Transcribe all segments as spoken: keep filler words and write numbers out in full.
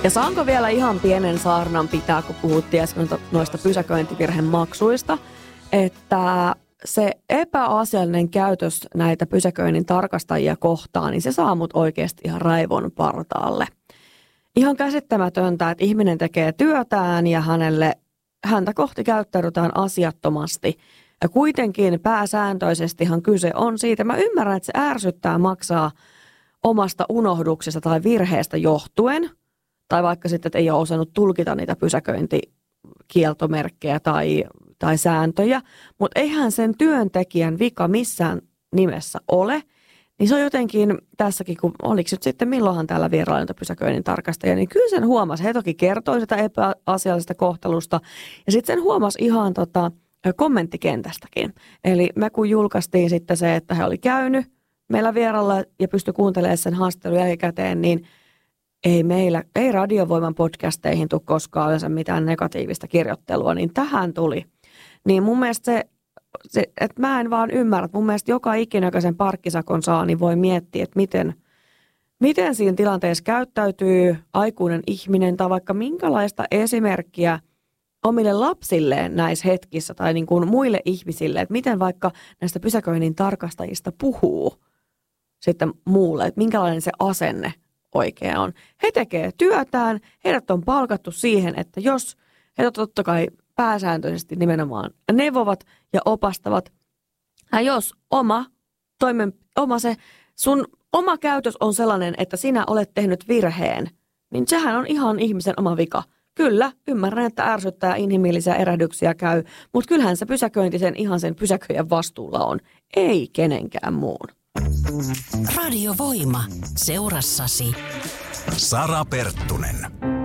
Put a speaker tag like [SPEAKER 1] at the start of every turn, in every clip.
[SPEAKER 1] Ja saanko vielä ihan pienen saarnan pitää, kun puhuttiin noista pysäköintivirhemaksuista, että se epäasiallinen käytös näitä pysäköinnin tarkastajia kohtaan, niin se saa mut oikeasti ihan raivon partaalle. Ihan käsittämätöntä, että ihminen tekee työtään ja hänelle, häntä kohti käyttäydytään asiattomasti. Ja kuitenkin pääsääntöisestihan kyse on siitä. Mä ymmärrän, että se ärsyttää maksaa omasta unohduksesta tai virheestä johtuen. Tai vaikka sitten, että ei ole osannut tulkita niitä pysäköintikieltomerkkejä tai, tai sääntöjä. Mutta eihän sen työntekijän vika missään nimessä ole. Niin se on jotenkin tässäkin, kun oliko nyt sitten milloinhan täällä vierailijoita pysäköinnin tarkastaja, niin kyllä sen huomasi. He toki kertoi sitä epäasiallisesta kohtelusta ja sitten sen huomasi ihan tota, kommenttikentästäkin. Eli me kun julkaistiin sitten se, että he oli käynyt meillä vieralla ja pystyi kuuntelemaan sen haastattelun jälkikäteen, niin ei meillä, ei Radiovoiman podcasteihin tule koskaan yleensä mitään negatiivista kirjoittelua, niin tähän tuli. Niin mun mielestä se, se että mä en vaan ymmärrä, että mun mielestä joka ikinä, joka sen parkkisakon saa, niin voi miettiä, että miten, miten siinä tilanteessa käyttäytyy aikuinen ihminen tai vaikka minkälaista esimerkkiä omille lapsilleen näissä hetkissä tai niin kuin muille ihmisille, että miten vaikka näistä pysäköinnin tarkastajista puhuu sitten muulle, että minkälainen se asenne oikein on. He tekee työtään, heidät on palkattu siihen, että jos he totta kai pääsääntöisesti nimenomaan neuvovat ja opastavat, ja jos oma, toimen, oma se sun oma käytös on sellainen, että sinä olet tehnyt virheen, niin sehän on ihan ihmisen oma vika. Kyllä, ymmärrän, että ärsyttää inhimillisiä erähdyksiä käy, mutta kyllähän se pysäköinti sen ihan sen pysäköijän vastuulla on, ei kenenkään muun.
[SPEAKER 2] Radiovoima, seurassasi.
[SPEAKER 3] Sara Perttunen.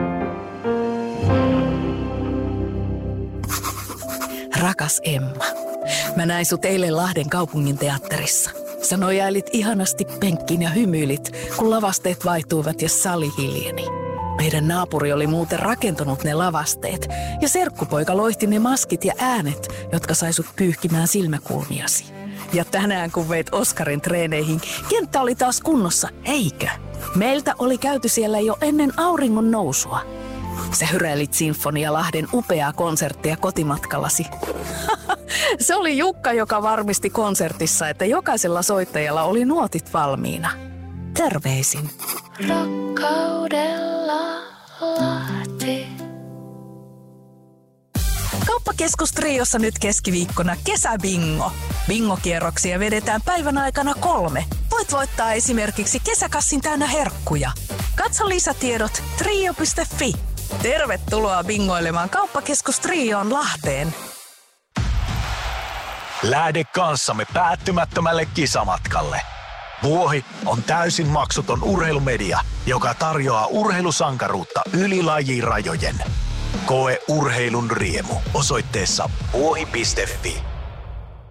[SPEAKER 2] Rakas Emma, mä näin sut eilen Lahden kaupungin teatterissa. Sä nojailit ihanasti penkkiin ja hymyilit, kun lavasteet vaihtuivat ja sali hiljeni. Meidän naapuri oli muuten rakentanut ne lavasteet ja serkkupoika loihti ne maskit ja äänet, jotka sai sut pyyhkimään silmäkulmiasi. Ja tänään kun veit Oskarin treeneihin, kenttä oli taas kunnossa, eikö? Meiltä oli käyty siellä jo ennen auringon nousua. Sä hyräilit Sinfonia Lahden upeaa konserttia kotimatkallasi. Se oli Jukka, joka varmisti konsertissa, että jokaisella soittajalla oli nuotit valmiina. Terveisin. Rakkaudella Lahti. Kauppakeskus Triossa nyt keskiviikkona kesäbingo. Bingokierroksia vedetään päivän aikana kolme. Voit voittaa esimerkiksi kesäkassin täynnä herkkuja. Katso lisätiedot trio piste fi. Tervetuloa bingoilemaan Kauppakeskus Trioon Lahteen.
[SPEAKER 3] Lähde kanssamme päättymättömälle kisamatkalle. Vuohi on täysin maksuton urheilumedia, joka tarjoaa urheilusankaruutta yli lajirajojen. Koe urheilun riemu osoitteessa vuohi piste fi.